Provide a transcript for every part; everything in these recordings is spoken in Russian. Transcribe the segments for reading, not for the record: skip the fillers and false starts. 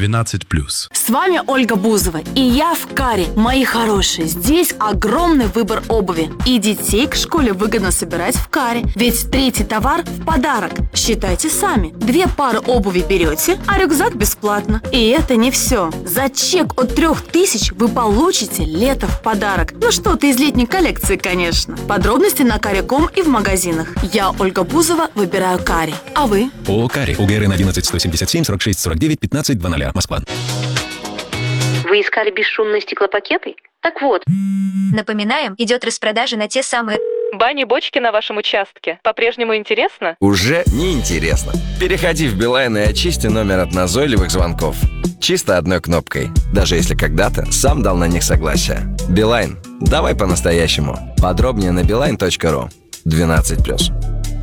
12+. С вами Ольга Бузова, и я в Каре. Мои хорошие, здесь огромный выбор обуви. И детей к школе выгодно собирать в Каре. Ведь третий товар в подарок. Считайте сами. 2 пары обуви берете, а рюкзак бесплатно. И это не все. За чек от 3000 вы получите лето в подарок. Ну что-то из летней коллекции, конечно. Подробности на Каре.ком и в магазинах. Я, Ольга Бузова, выбираю Каре. А вы? ООО «Каре». УГРН 11 177 46 49 15 00. Москва. Вы искали бесшумные стеклопакеты? Так вот. Напоминаем, идет распродажа на те самые... Бани-бочки на вашем участке. По-прежнему интересно? Уже не интересно. Переходи в Билайн и очисти номер от назойливых звонков. Чисто одной кнопкой. Даже если когда-то сам дал на них согласие. Билайн. Давай по-настоящему. Подробнее на beeline.ru. 12+.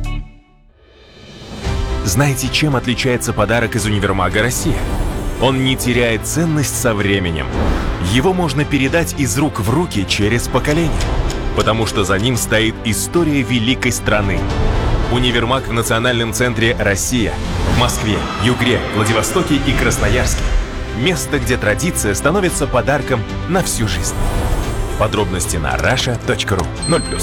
Знаете, чем отличается подарок из универмага «Россия»? Он не теряет ценность со временем. Его можно передать из рук в руки через поколение, потому что за ним стоит история великой страны. Универмаг в национальном центре «Россия» в Москве, Югре, Владивостоке и Красноярске. Место, где традиция становится подарком на всю жизнь. Подробности на rasha.ru. 0+.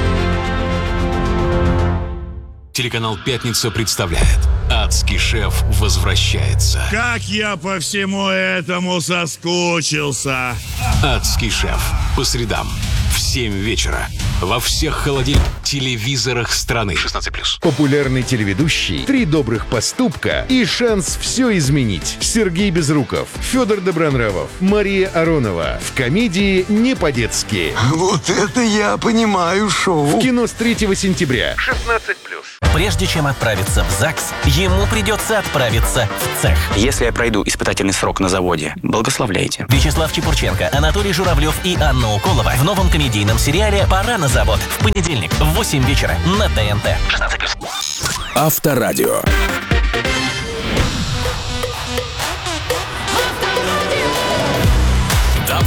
Телеканал «Пятница» представляет: «Адский шеф» возвращается. Как я по всему этому соскучился. «Адский шеф» по средам в 7 вечера во всех телевизорах страны. 16+. Популярный телеведущий, 3 добрых поступка и шанс все изменить. Сергей Безруков, Федор Добронравов, Мария Аронова. В комедии «Не по-детски». Вот это я понимаю шоу. В кино с 3 сентября. 16+. Прежде чем отправиться в ЗАГС, ему придется отправиться в цех. Если я пройду испытательный срок на заводе, благословляйте. Вячеслав Чепурченко, Анатолий Журавлев и Анна Уколова в новом комедийном сериале «Пора на завод» в понедельник в 8 вечера на ТНТ. 16+. Авторадио.